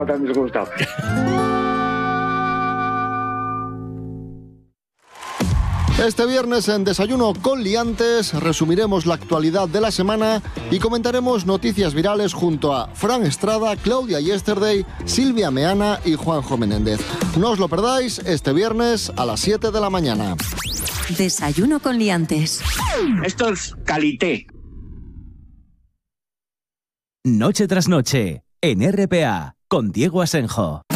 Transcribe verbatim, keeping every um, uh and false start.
tan disgustado. Este viernes en Desayuno con Liantes resumiremos la actualidad de la semana y comentaremos noticias virales junto a Fran Estrada, Claudia Yesterday, Silvia Meana y Juanjo Menéndez. No os lo perdáis este viernes a las siete de la mañana. Desayuno con Liantes. Esto es calité. Noche tras noche, en R P A, con Diego Asenjo.